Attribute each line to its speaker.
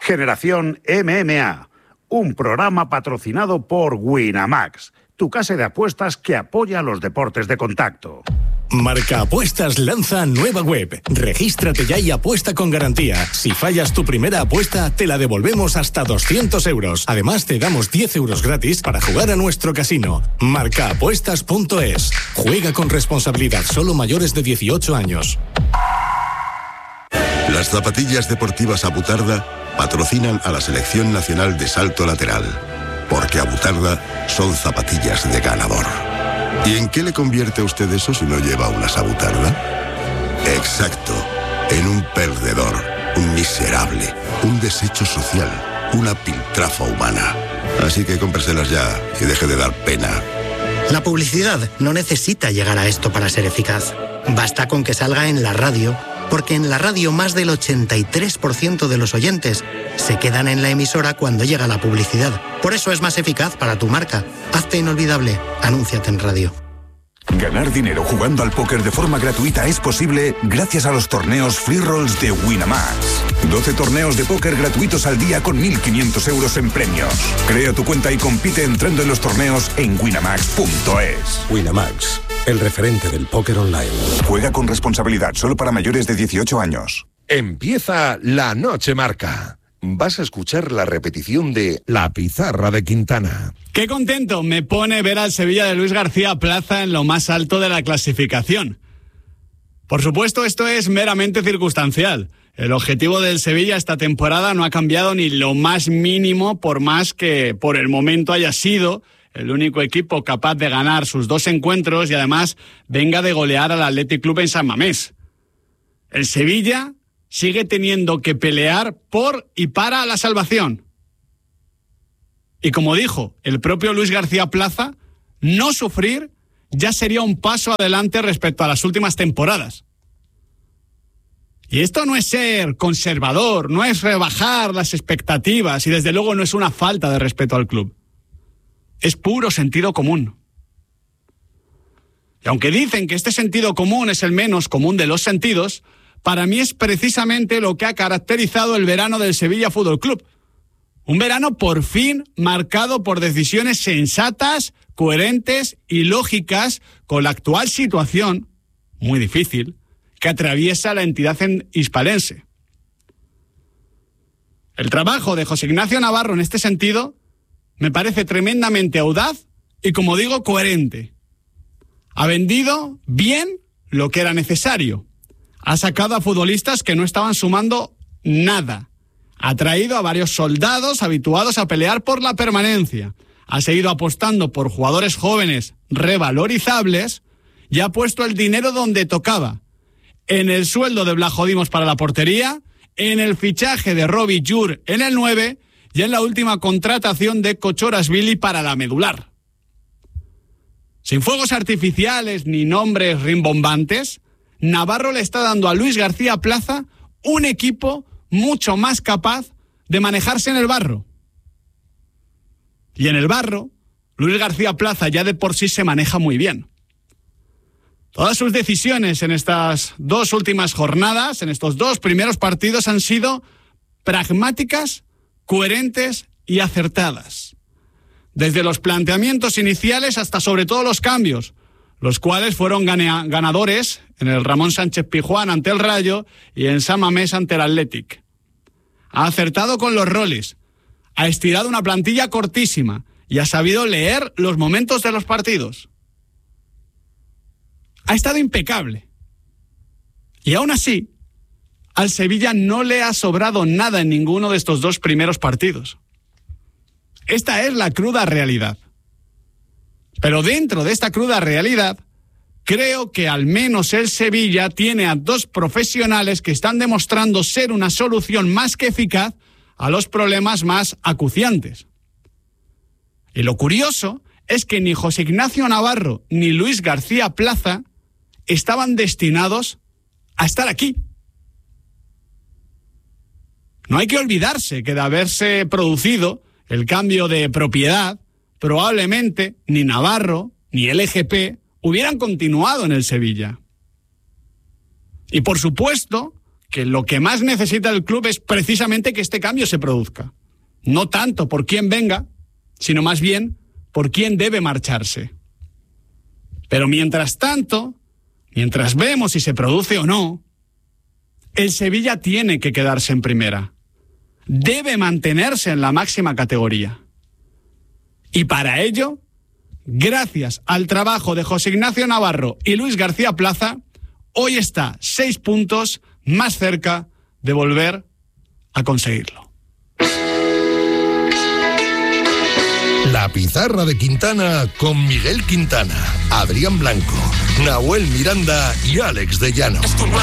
Speaker 1: Generación MMA, un programa patrocinado por Winamax, tu casa de apuestas que apoya a los deportes de contacto.
Speaker 2: Marca Apuestas lanza nueva web. Regístrate ya y apuesta con garantía. Si fallas tu primera apuesta, te la devolvemos hasta 200 euros. Además, te damos 10 euros gratis para jugar a nuestro casino. Marcaapuestas.es. Juega con responsabilidad, solo mayores de 18 años.
Speaker 3: Las zapatillas deportivas Abutarda patrocinan a la Selección Nacional de Salto Lateral. Porque Abutarda son zapatillas de ganador. ¿Y en qué le convierte a usted eso si no lleva una Abutarda? Exacto, en un perdedor, un miserable, un desecho social, una piltrafa humana. Así que cómpreselas ya y deje de dar pena.
Speaker 4: La publicidad no necesita llegar a esto para ser eficaz. Basta con que salga en la radio, porque en la radio más del 83% de los oyentes se quedan en la emisora cuando llega la publicidad. Por eso es más eficaz para tu marca. Hazte inolvidable. Anúnciate en radio.
Speaker 5: Ganar dinero jugando al póker de forma gratuita es posible gracias a los torneos Free Rolls de Winamax. 12 torneos de póker gratuitos al día con 1.500 euros en premios. Crea tu cuenta y compite entrando en los torneos en winamax.es.
Speaker 6: Winamax, el referente del póker online.
Speaker 5: Juega con responsabilidad, solo para mayores de 18 años.
Speaker 7: Empieza La Noche Marca. Vas a escuchar la repetición de La Pizarra de Quintana.
Speaker 8: Qué contento me pone ver al Sevilla de Luis García Plaza en lo más alto de la clasificación. Por supuesto, esto es meramente circunstancial. El objetivo del Sevilla esta temporada no ha cambiado ni lo más mínimo, por más que por el momento haya sido el único equipo capaz de ganar sus 2 encuentros y además venga de golear al Athletic Club en San Mamés. El Sevilla sigue teniendo que pelear por y para la salvación. Y como dijo el propio Luis García Plaza, no sufrir ya sería un paso adelante respecto a las últimas temporadas. Y esto no es ser conservador, no es rebajar las expectativas y desde luego no es una falta de respeto al club. Es puro sentido común. Y aunque dicen que este sentido común es el menos común de los sentidos, para mí es precisamente lo que ha caracterizado el verano del Sevilla Fútbol Club. Un verano por fin marcado por decisiones sensatas, coherentes y lógicas con la actual situación, muy difícil, que atraviesa la entidad hispalense. El trabajo de José Ignacio Navarro en este sentido me parece tremendamente audaz y, como digo, coherente. Ha vendido bien lo que era necesario. Ha sacado a futbolistas que no estaban sumando nada. Ha traído a varios soldados habituados a pelear por la permanencia. Ha seguido apostando por jugadores jóvenes revalorizables y ha puesto el dinero donde tocaba. En el sueldo de Blajodimos para la portería, en el fichaje de Robbie Jur en el 9 y en la última contratación de Kochorashvili para la medular. Sin fuegos artificiales ni nombres rimbombantes, Navarro le está dando a Luis García Plaza un equipo mucho más capaz de manejarse en el barro. Y en el barro, Luis García Plaza ya de por sí se maneja muy bien. Todas sus decisiones en estas 2 últimas jornadas, en estos 2 primeros partidos, han sido pragmáticas, coherentes y acertadas. Desde los planteamientos iniciales hasta sobre todo los cambios, los cuales fueron ganadores en el Ramón Sánchez Pizjuán ante el Rayo y en San Mamés ante el Athletic. Ha acertado con los roles, ha estirado una plantilla cortísima y ha sabido leer los momentos de los partidos. Ha estado impecable. Y aún así, al Sevilla no le ha sobrado nada en ninguno de estos 2 primeros partidos. Esta es la cruda realidad. Pero dentro de esta cruda realidad, creo que al menos el Sevilla tiene a 2 profesionales que están demostrando ser una solución más que eficaz a los problemas más acuciantes. Y lo curioso es que ni José Ignacio Navarro ni Luis García Plaza estaban destinados a estar aquí. No hay que olvidarse que de haberse producido el cambio de propiedad, probablemente ni Navarro ni el EGP hubieran continuado en el Sevilla. Y por supuesto que lo que más necesita el club es precisamente que este cambio se produzca. No tanto por quién venga, sino más bien por quién debe marcharse. Pero mientras tanto, mientras vemos si se produce o no, el Sevilla tiene que quedarse en primera. Debe mantenerse en la máxima categoría. Y para ello, gracias al trabajo de José Ignacio Navarro y Luis García Plaza, hoy está 6 puntos más cerca de volver a conseguirlo.
Speaker 7: La Pizarra de Quintana con Miguel Quintana, Adrián Blanco, Nahuel Miranda y Alex de Llano.